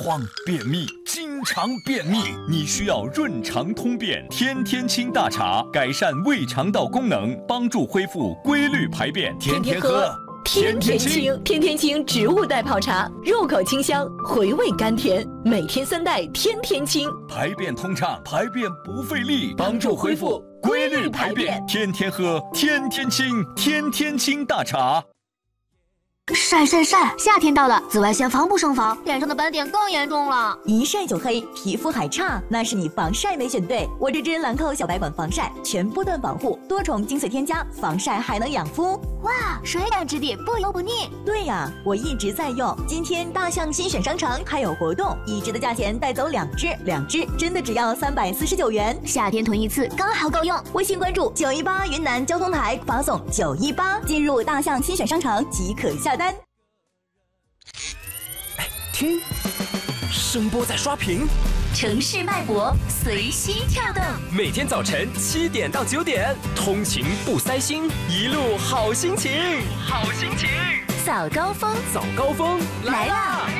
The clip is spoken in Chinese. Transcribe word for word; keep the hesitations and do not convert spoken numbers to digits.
慌、便秘，经常便秘，你需要润肠通便天天清大茶，改善胃肠道功能，帮助恢复规律排便。天天喝， 天天清。天天清植物代泡茶，入口清香，回味甘甜。每天三袋，天天清， 排便通畅，排便不费力，帮助恢复规律排便。天天喝，天天清，天天清大茶。 晒晒晒！夏天到了，紫外线防不胜防，脸上的斑点更严重了。 一晒就黑，皮肤还差，那是你防晒没选对。我这支兰蔻小白管防晒，全波段保护，多重精粹添加，防晒还能养肤。 哇，水感质地，不油不腻。 对呀，我一直在用。今天大象新选商城还有活动，一支的价钱带走两支，两支真的只要三百四十九元。 夏天囤一次刚好够用。 微信关注九一八云南交通台，发送九一八进入大象新选商城即可下单。 哎，听，声波在刷屏， 城市脉搏随心跳动。 每天早晨七点到九点，通勤不塞心，一路好心情，好心情。 早高峰， 早高峰来啦！